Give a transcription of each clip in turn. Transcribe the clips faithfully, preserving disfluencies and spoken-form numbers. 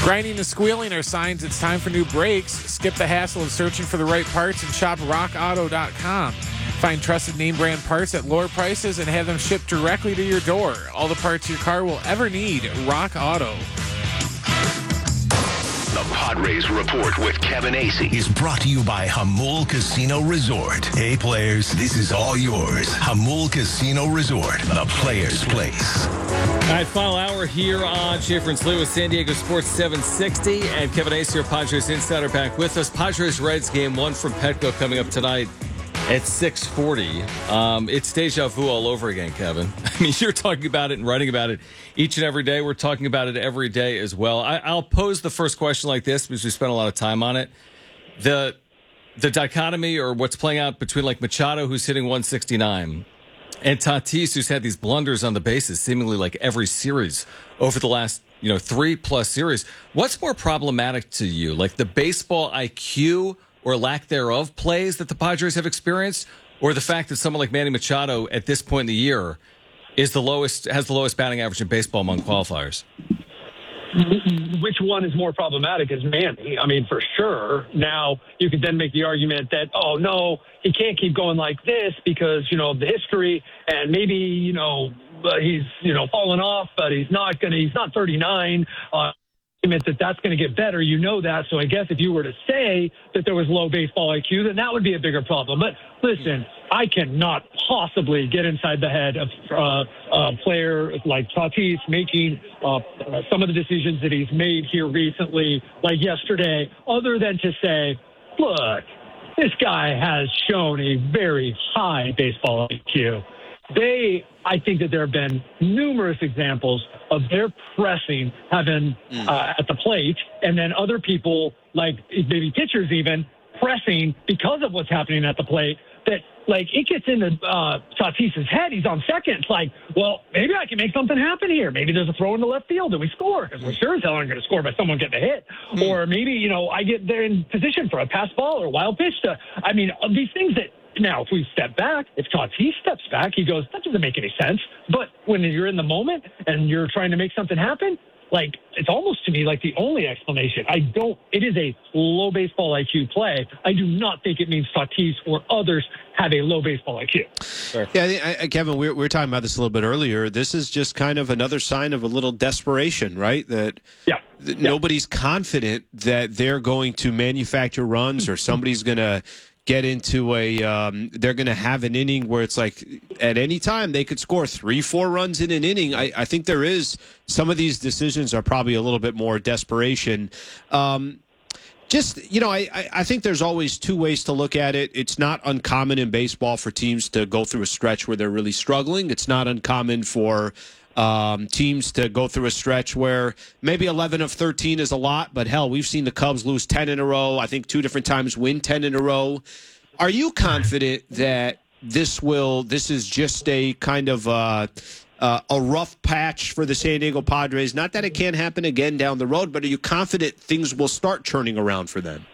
Grinding and squealing are signs it's time for new brakes. Skip the hassle of searching for the right parts and shop rock auto dot com. Find trusted name brand parts at lower prices and have them shipped directly to your door. All the parts your car will ever need. Rock Auto. The Padres Report with Kevin Acee is brought to you by Jamul Casino Resort. Hey, players, this is all yours. Jamul Casino Resort, the players' place. All right, final hour here on Schaefer and Slee with San Diego Sports seven sixty. And Kevin Acee, your Padres Insider, back with us. Padres-Reds game one from Petco coming up tonight at six forty. Um, it's deja vu all over again, Kevin. I mean, you're talking about it and writing about it each and every day. We're talking about it every day as well. I, I'll pose the first question like this because we spent a lot of time on it. The the dichotomy or what's playing out between like Machado, who's hitting one sixty-nine, and Tatis, who's had these blunders on the bases seemingly like every series over the last, you know, three plus series. What's more problematic to you? Like the baseball I Q or lack thereof plays that the Padres have experienced, or the fact that someone like Manny Machado at this point in the year is the lowest, has the lowest batting average in baseball among qualifiers? Which one is more problematic is Manny. I mean, for sure. Now, you could then make the argument that, oh, no, he can't keep going like this because, you know, of the history, and maybe, you know, uh, he's, you know, fallen off, but he's not going to, he's not thirty-nine. Uh, that that's going to get better, you know that. So I guess if you were to say that there was low baseball I Q, then that would be a bigger problem. But listen, I cannot possibly get inside the head of uh, a player like Tatis making uh, some of the decisions that he's made here recently, like yesterday, other than to say, look, this guy has shown a very high baseball I Q. They, I think that there have been numerous examples of their pressing having mm. uh, at the plate, and then other people, like maybe pitchers even, pressing because of what's happening at the plate, that, like, it gets into uh, Tatis's head. He's on second. It's like, well, maybe I can make something happen here. Maybe there's a throw in the left field and we score, because we're sure as hell aren't going to score by someone getting a hit. Mm. Or maybe, you know, I get there in position for a pass ball or a wild pitch. To, I mean, these things that, now, if we step back, if Tatis steps back, he goes, that doesn't make any sense. But when you're in the moment and you're trying to make something happen, like, it's almost to me like the only explanation. I don't, it is a low baseball I Q play. I do not think it means Tatis or others have a low baseball I Q. Sure. Yeah, I think, I, Kevin, we were, we were talking about this a little bit earlier. This is just kind of another sign of a little desperation, right? That yeah. th- yeah. nobody's confident that they're going to manufacture runs or somebody's going to get into a um, they're going to have an inning where it's like at any time they could score three, four runs in an inning. I, I think there is some of these decisions are probably a little bit more desperation. Um, just, you know, I, I think there's always two ways to look at it. It's not uncommon in baseball for teams to go through a stretch where they're really struggling. It's not uncommon for Um, teams to go through a stretch where maybe eleven of thirteen is a lot, but hell, we've seen the Cubs lose ten in a row. I think two different times win ten in a row. Are you confident that this will, this is just a kind of uh, uh, a rough patch for the San Diego Padres? Not that it can't happen again down the road, but are you confident things will start turning around for them?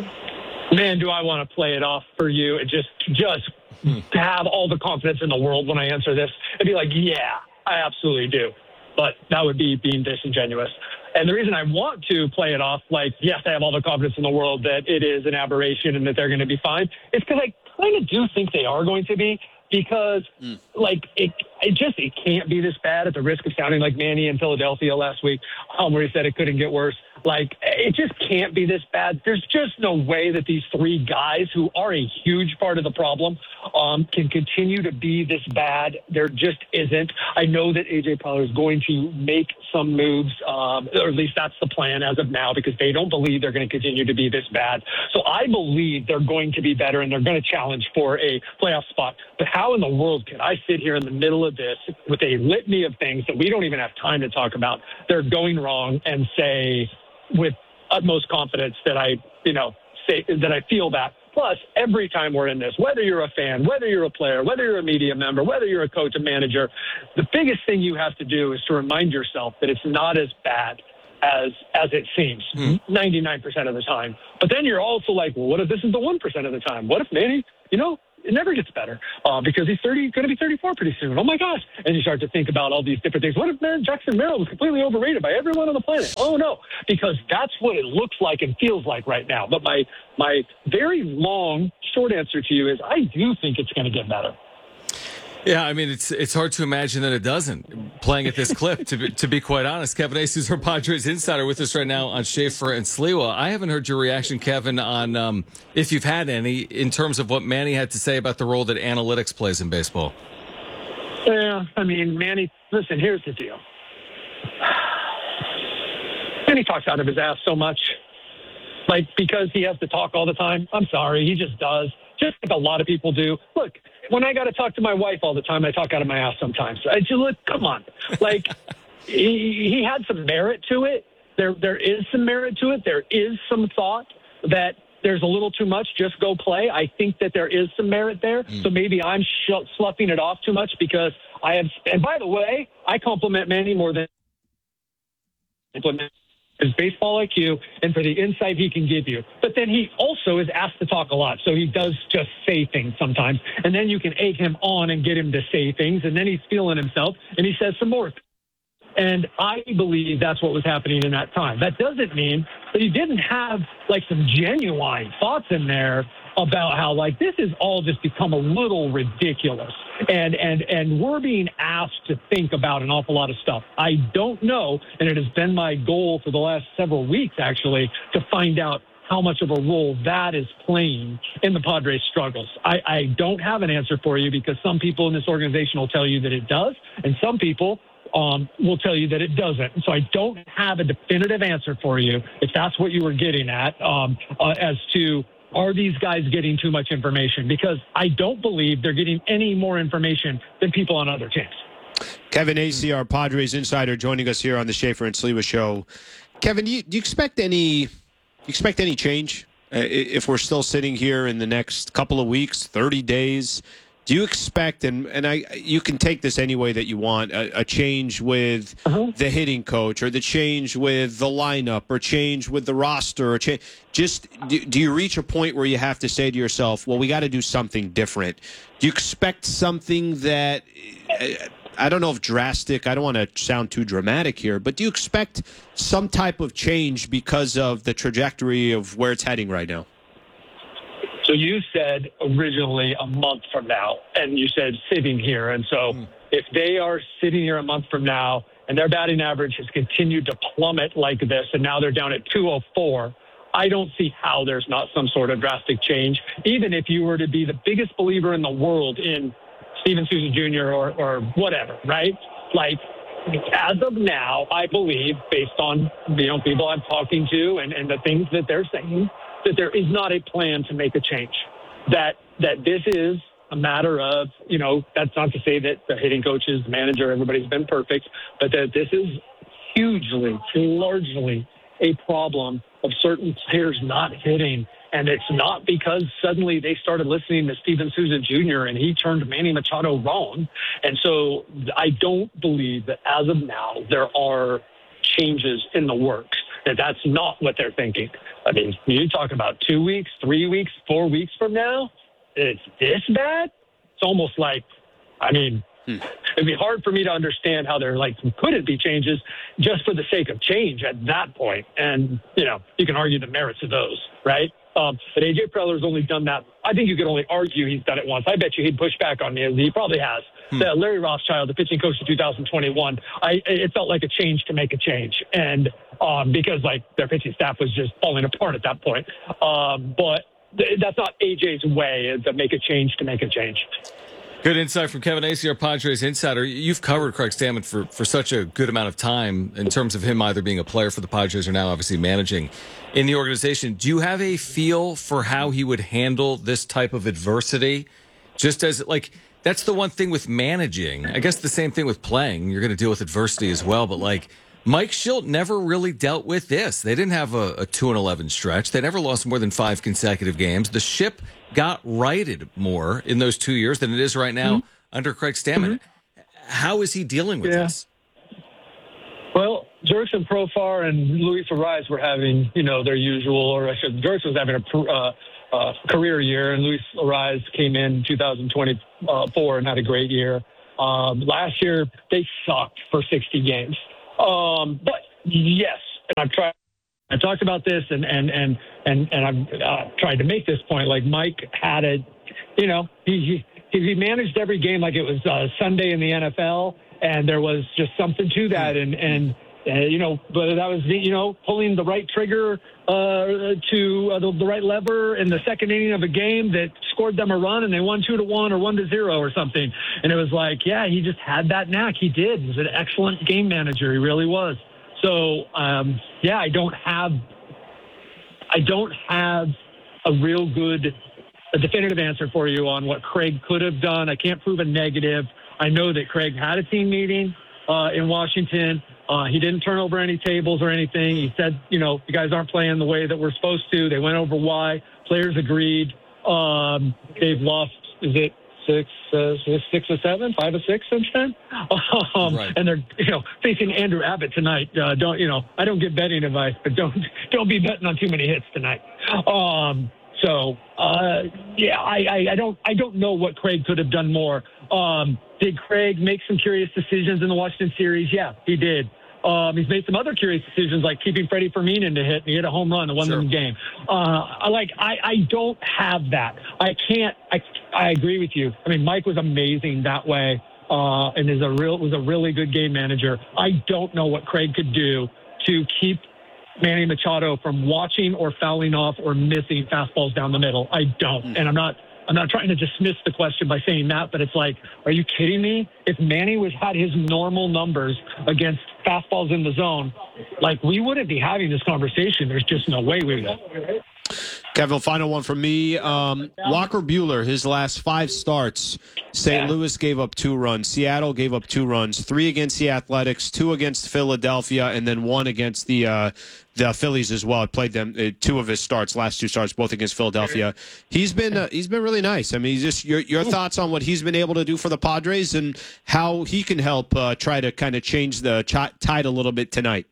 Man, do I want to play it off for you and just, just have all the confidence in the world when I answer this and be like, yeah, I absolutely do. But that would be being disingenuous. And the reason I want to play it off like, yes, I have all the confidence in the world that it is an aberration and that they're going to be fine, is because I kind of do think they are going to be, because, mm. like, it, it just it can't be this bad, at the risk of sounding like Manny in Philadelphia last week, um, where he said it couldn't get worse. Like, it just can't be this bad. There's just no way that these three guys, who are a huge part of the problem, um, can continue to be this bad. There just isn't. I know that A J Preller is going to make some moves, um, or at least that's the plan as of now, because they don't believe they're going to continue to be this bad. So I believe they're going to be better and they're going to challenge for a playoff spot. But how in the world can I sit here in the middle of this with a litany of things that we don't even have time to talk about, they're going wrong, and say with utmost confidence that I, you know, say that I feel that. Plus, every time we're in this, whether you're a fan, whether you're a player, whether you're a media member, whether you're a coach, a manager, the biggest thing you have to do is to remind yourself that it's not as bad as as it seems, mm-hmm. ninety-nine percent of the time. But then you're also like, well, what if this is the one percent of the time? What if Manny, you know, it never gets better uh, because he's thirty, going to be thirty-four pretty soon. Oh my gosh! And you start to think about all these different things. What if man, Jackson Merrill was completely overrated by everyone on the planet? Oh no, because that's what it looks like and feels like right now. But my my very long, short answer to you is I do think it's going to get better. Yeah, I mean, it's it's hard to imagine that it doesn't, playing at this clip, to be, to be quite honest. Kevin Acee is our Padres insider with us right now on Schaefer and Sliwa. I haven't heard your reaction, Kevin, on, um, if you've had any, in terms of what Manny had to say about the role that analytics plays in baseball. Yeah, I mean, Manny, listen, here's the deal. Manny talks out of his ass so much. Like, because he has to talk all the time. I'm sorry, he just does. Just like a lot of people do. Look, when I got to talk to my wife all the time, I talk out of my ass sometimes. I just look, come on. Like, he, he had some merit to it. There, there is some merit to it. There is some thought that there's a little too much. Just go play. I think that there is some merit there. Mm. So maybe I'm sh- sloughing it off too much because I have. And by the way, I compliment Manny more than compliment his baseball I Q and for the insight he can give you. But then he also is asked to talk a lot. So he does just say things sometimes. And then you can egg him on and get him to say things. And then he's feeling himself and he says some more. And I believe that's what was happening in that time. That doesn't mean that he didn't have like some genuine thoughts in there about how like this has all just become a little ridiculous. And and and we're being asked to think about an awful lot of stuff. I don't know, and it has been my goal for the last several weeks actually to find out how much of a role that is playing in the Padres' struggles. I, I don't have an answer for you because some people in this organization will tell you that it does, and some people um, will tell you that it doesn't. So I don't have a definitive answer for you if that's what you were getting at um, uh, as to are these guys getting too much information? Because I don't believe they're getting any more information than people on other teams. Kevin Acee, our Padres insider, joining us here on the Schaefer and Sliwa show. Kevin, do you, do you expect any? Do you expect any change uh, if we're still sitting here in the next couple of weeks, thirty days? Do you expect, and, and I, you can take this any way that you want, a, a change with uh-huh. the hitting coach or the change with the lineup or change with the roster or change? Just do, do you reach a point where you have to say to yourself, well, we got to do something different? Do you expect something that, I don't know if drastic, I don't want to sound too dramatic here, but do you expect some type of change because of the trajectory of where it's heading right now? So you said originally a month from now, and you said sitting here. And so mm. if they are sitting here a month from now and their batting average has continued to plummet like this, and now they're down at two oh four, I don't see how there's not some sort of drastic change, even if you were to be the biggest believer in the world in Steven Souza Junior or, or whatever, right? Like, as of now, I believe, based on you know people I'm talking to and, and the things that they're saying, that there is not a plan to make a change. That that this is a matter of, you know, that's not to say that the hitting coaches, the manager, everybody's been perfect, but that this is hugely, largely a problem of certain players not hitting. And it's not because suddenly they started listening to Steven Souza Junior and he turned Manny Machado wrong. And so I don't believe that as of now there are changes in the works. That that's not what they're thinking. I mean, you talk about two weeks, three weeks, four weeks from now, it's this bad? It's almost like, I mean, hmm. it'd be hard for me to understand how there like couldn't be changes just for the sake of change at that point. And, you know, you can argue the merits of those, right? Um, but A J Preller's only done that. I think you could only argue he's done it once. I bet you he'd push back on me, as he probably has. Hmm. The Larry Rothschild, the pitching coach of two thousand twenty-one, I, it felt like a change to make a change. And um, because, like, their pitching staff was just falling apart at that point. Um, but th- that's not A J's way to make a change to make a change. Good insight from Kevin Acee, our Padres insider. You've covered Craig Stammen for, for such a good amount of time in terms of him either being a player for the Padres or now obviously managing in the organization. Do you have a feel for how he would handle this type of adversity? Just as, like, that's the one thing with managing. I guess the same thing with playing. You're going to deal with adversity as well. But, like, Mike Shildt never really dealt with this. They didn't have a, a two and eleven stretch. They never lost more than five consecutive games. The ship got righted more in those two years than it is right now mm-hmm. under Craig Stammen. Mm-hmm. How is he dealing with yeah. this? Well, Jerks and Profar and Luis Ariz were having, you know, their usual, or I should, Jerks was having a uh, uh, career year, and Luis Ariz came in two thousand twenty-four and had a great year. Um, last year, they sucked for sixty games. Um, but yes, and I've tried. I talked about this, and and and and and I've uh, tried to make this point. Like Mike had a, you know, he he, he managed every game like it was uh, Sunday in the N F L, and there was just something to that, and and uh, you know, but that was you know pulling the right trigger uh, to uh, the, the right lever in the second inning of a game that scored them a run, and they won two to one or one to zero or something. And it was like, yeah, he just had that knack. He did. He was an excellent game manager. He really was. So, um, yeah, I don't have, I don't have a real good, a definitive answer for you on what Craig could have done. I can't prove a negative. I know that Craig had a team meeting uh, in Washington. Uh, he didn't turn over any tables or anything. He said, you know, you guys aren't playing the way that we're supposed to. They went over why. Players agreed. Um, they've lost, is it six, uh, six or seven, five or six since then? Um, right. And they're, you know, facing Andrew Abbott tonight. Uh, don't, you know, I don't give betting advice, but don't, don't be betting on too many hits tonight. Um, so, uh, yeah, I, I, I don't, I don't know what Craig could have done more. Um, did Craig make some curious decisions in the Washington series? Yeah, he did. Um, he's made some other curious decisions, like keeping Freddie Fermin in to hit, and he hit a home run and won them the game. Uh, I like, I, I don't have that. I can't. I, I agree with you. I mean, Mike was amazing that way, uh, and is a real was a really good game manager. I don't know what Craig could do to keep Manny Machado from watching or fouling off or missing fastballs down the middle. I don't, and I'm not. I'm not trying to dismiss the question by saying that, but it's like, are you kidding me? If Manny was had his normal numbers against fastballs in the zone, like we wouldn't be having this conversation. There's just no way we would. Kevin, final one from me. Um, Walker Buehler, his last five starts, Saint Yeah. Louis gave up two runs. Seattle gave up two runs, three against the Athletics, two against Philadelphia, and then one against the uh, the Phillies as well. I played them uh, two of his starts, last two starts, both against Philadelphia. He's been uh, he's been really nice. I mean, just your your thoughts on what he's been able to do for the Padres and how he can help uh, try to kind of change the ch- tide a little bit tonight.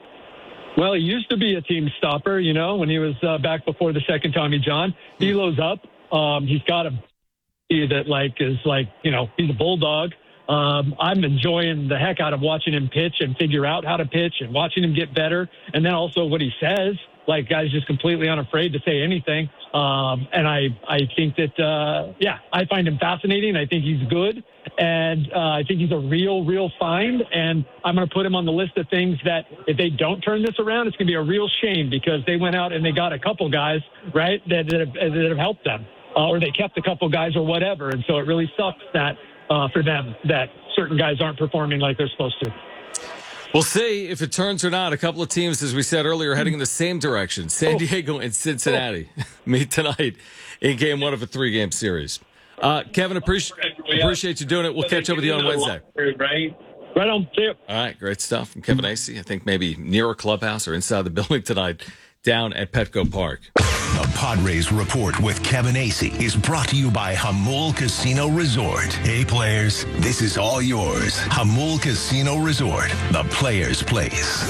Well, he used to be a team stopper, you know, when he was uh, back before the second Tommy John. He loads up. Um, he's got a that like is like, you know, he's a bulldog. Um, I'm enjoying the heck out of watching him pitch and figure out how to pitch and watching him get better. And then also what he says, like guys just completely unafraid to say anything. Um, and I, I think that, uh, yeah, I find him fascinating. I think he's good. And uh, I think he's a real, real find. And I'm going to put him on the list of things that if they don't turn this around, it's going to be a real shame because they went out and they got a couple guys, right, that, that, have, that have helped them. Uh, or they kept a couple guys or whatever. And so it really sucks that uh, for them that certain guys aren't performing like they're supposed to. We'll see if it turns or not. A couple of teams, as we said earlier, heading in the same direction. San Diego and Cincinnati meet tonight in game one of a three-game series. Uh, Kevin, appreciate appreciate you doing it. We'll catch up with you on Wednesday. Right? Right on. See you. All right, great stuff from Kevin Acee. I think maybe near a clubhouse or inside the building tonight down at Petco Park. The Padres Report with Kevin Acee is brought to you by Jamul Casino Resort. Hey, players, this is all yours. Jamul Casino Resort, the players' place.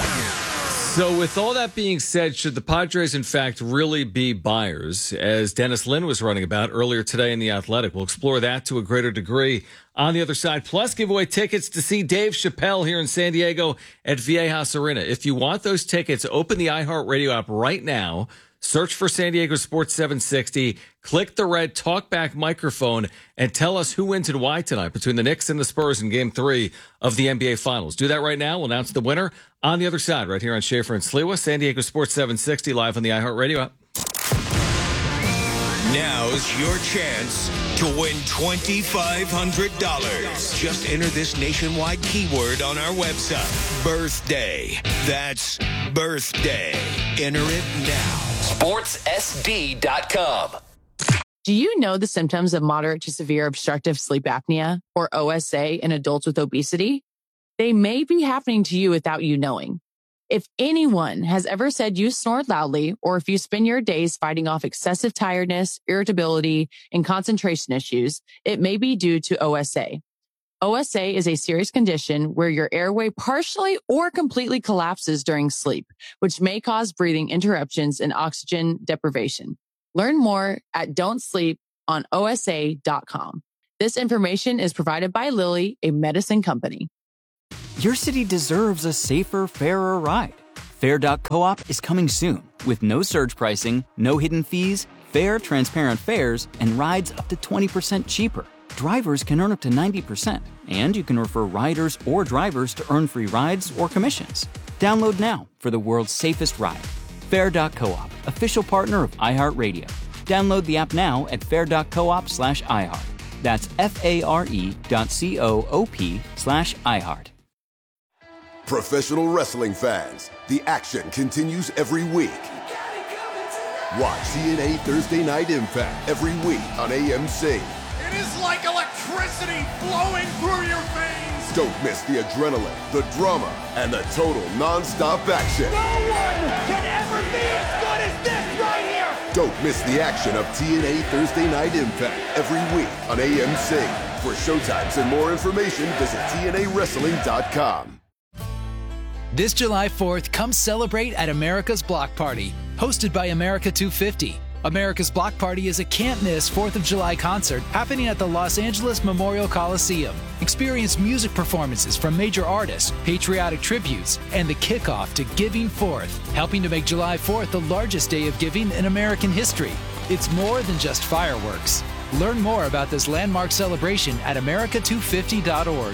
So with all that being said, should the Padres, in fact, really be buyers, as Dennis Lin was running about earlier today in The Athletic? We'll explore that to a greater degree on the other side. Plus, give away tickets to see Dave Chappelle here in San Diego at Viejas Arena. If you want those tickets, open the iHeartRadio app right now. Search for San Diego Sports seven sixty. Click the red talkback microphone and tell us who wins and why tonight between the Knicks and the Spurs in Game three of the N B A Finals. Do that right now. We'll announce the winner on the other side right here on Schaefer and Sliwa. San Diego Sports seven sixty live on the iHeartRadio app. Now's your chance to win twenty-five hundred dollars. Just enter this nationwide keyword on our website. Birthday. That's birthday. Enter it now. sports S D dot com. Do you know the symptoms of moderate to severe obstructive sleep apnea, or O S A, in adults with obesity? They may be happening to you without you knowing. If anyone has ever said you snore loudly, or if you spend your days fighting off excessive tiredness, irritability, and concentration issues, it may be due to O S A. O S A is a serious condition where your airway partially or completely collapses during sleep, which may cause breathing interruptions and oxygen deprivation. Learn more at don't sleep on O S A dot com. This information is provided by Lilly, a medicine company. Your city deserves a safer, fairer ride. Fair dot coop is coming soon with no surge pricing, no hidden fees, fair, transparent fares, and rides up to twenty percent cheaper. Drivers can earn up to ninety percent, and you can refer riders or drivers to earn free rides or commissions. Download now for the world's safest ride. Fair dot coop, official partner of iHeartRadio. Download the app now at fair dot coop slash iHeart. That's F-A-R-E dot C-O-O-P slash iHeart. Professional wrestling fans, the action continues every week. Watch T N A Thursday Night Impact every week on A M C. It is like electricity flowing through your veins. Don't miss the adrenaline, the drama, and the total non-stop action. No one can ever be as good as this right here. Don't miss the action of T N A Thursday Night Impact every week on A M C. For showtimes and more information, visit T N A wrestling dot com. This July fourth, come celebrate at America's Block Party, hosted by America two fifty. America's Block Party is a can't-miss fourth of July concert happening at the Los Angeles Memorial Coliseum. Experience music performances from major artists, patriotic tributes, and the kickoff to Giving Fourth, helping to make July fourth the largest day of giving in American history. It's more than just fireworks. Learn more about this landmark celebration at America two fifty dot org.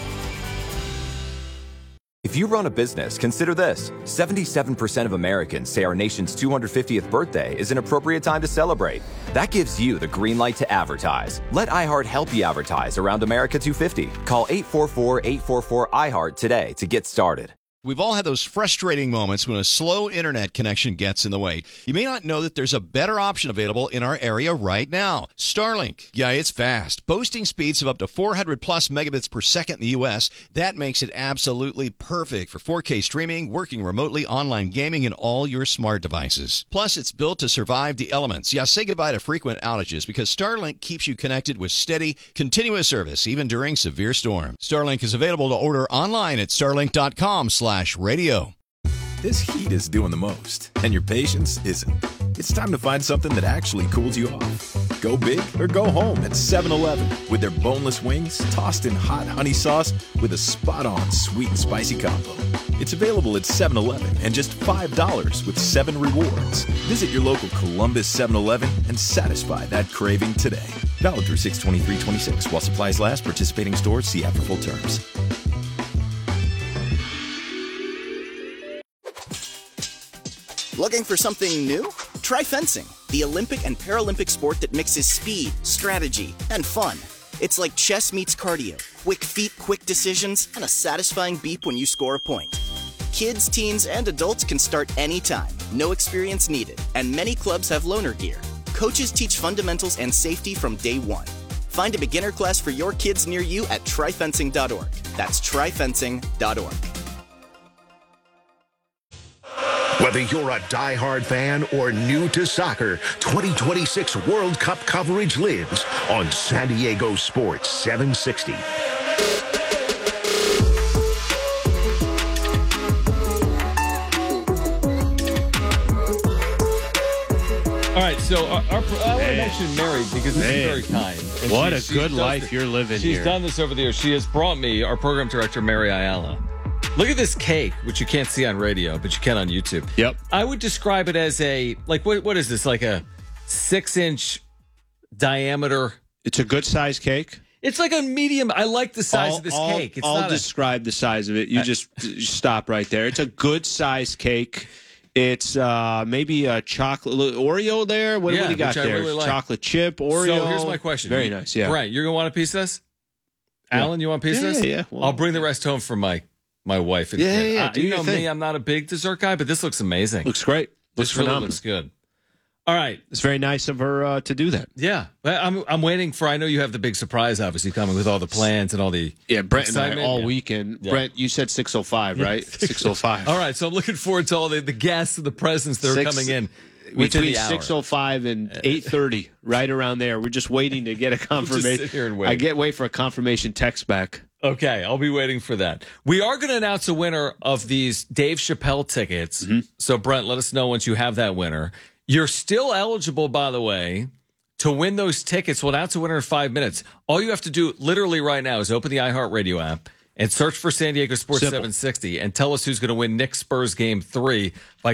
If you run a business, consider this. seventy-seven percent of Americans say our nation's two hundred fiftieth birthday is an appropriate time to celebrate. That gives you the green light to advertise. Let iHeart help you advertise around America two fifty. Call eight four four, eight four four, I heart today to get started. We've all had those frustrating moments when a slow internet connection gets in the way. You may not know that there's a better option available in our area right now. Starlink. Yeah, it's fast. Boasting speeds of up to four hundred plus megabits per second in the U S. That makes it absolutely perfect for four K streaming, working remotely, online gaming, and all your smart devices. Plus, it's built to survive the elements. Yeah, say goodbye to frequent outages because Starlink keeps you connected with steady, continuous service, even during severe storms. Starlink is available to order online at starlink dot com slash radio. This heat is doing the most, and your patience isn't. It's time to find something that actually cools you off. Go big or go home at seven eleven with their boneless wings tossed in hot honey sauce with a spot-on sweet and spicy combo. It's available at seven eleven and just five dollars with seven rewards. Visit your local Columbus seven eleven and satisfy that craving today. Valid through six twenty-three twenty-six while supplies last. Participating stores, see app for full terms. Looking for something new? Try fencing, the Olympic and Paralympic sport that mixes speed, strategy, and fun. It's like chess meets cardio, quick feet, quick decisions, and a satisfying beep when you score a point. Kids, teens, and adults can start anytime, no experience needed, and many clubs have loaner gear. Coaches teach fundamentals and safety from day one. Find a beginner class for your kids near you at try fencing dot org. That's try fencing dot org. Whether you're a diehard fan or new to soccer, twenty twenty-six World Cup coverage lives on San Diego Sports seven sixty. All right, so our, our, I want to mention Mary because this Man. is very kind. And What she- a she good does life it- you're living She's here. done this over the years. She has brought me our program director, Mary Ayala. Look at this cake, which you can't see on radio, but you can on YouTube. Yep. I would describe it as a, like, what? what is this? Like a six-inch diameter. It's a good size cake. It's like a medium. I like the size I'll, of this I'll- cake. It's I'll not a- describe the size of it. You just just stop right there. It's a good size cake. It's uh, maybe a chocolate Oreo there. What, Yeah, what do you got which I there? really like. Chocolate chip Oreo. So here's my question. Very You- nice. Yeah. Right. You're going to want a piece of this? Yeah. Alan, you want a piece Yeah, of this? yeah, yeah. Well- I'll bring the rest home for my, my wife. And Yeah, kid. yeah, yeah. Uh, Do you your know thing. me, I'm not a big dessert guy, but this looks amazing. Looks great. Looks This really phenomenal. looks good. All right. It's very nice of her uh, to do that. Yeah. Well, I'm I'm waiting for, I know you have the big surprise, obviously, coming with all the plans and all the Yeah, Brent and I excitement. all Yeah. weekend. Yeah. Brent, you said six oh five, right? six oh five. All right. So I'm looking forward to all the, the guests and the presents that are Six- coming in. between the hour. six oh five and eight thirty, right around there. We're just waiting to get a confirmation. sit here and wait. I get wait for a confirmation text back. Okay, I'll be waiting for that. We are going to announce a winner of these Dave Chappelle tickets. Mm-hmm. So, Brent, let us know once you have that winner. You're still eligible, by the way, to win those tickets. We'll announce a winner in five minutes. All you have to do literally right now is open the iHeartRadio app and search for San Diego Sports Simple. seven sixty and tell us who's going to win Knicks Spurs game three by